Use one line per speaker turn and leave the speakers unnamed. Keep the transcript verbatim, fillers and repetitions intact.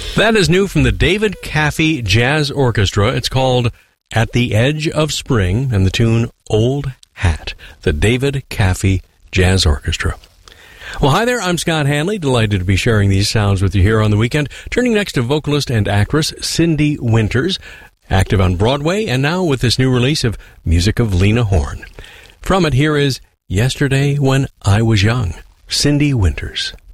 That is new from the David Caffey Jazz Orchestra. It's called At the Edge of Spring, and the tune Old Hat. The David Caffey Jazz Orchestra. Well, hi there, I'm Scott Hanley. Delighted to be sharing these sounds with you here on the weekend. Turning next to vocalist and actress Cindy Winters, active on Broadway, and now with this new release of music of Lena Horne. From it, here is Yesterday When I Was Young, Cindy Winters.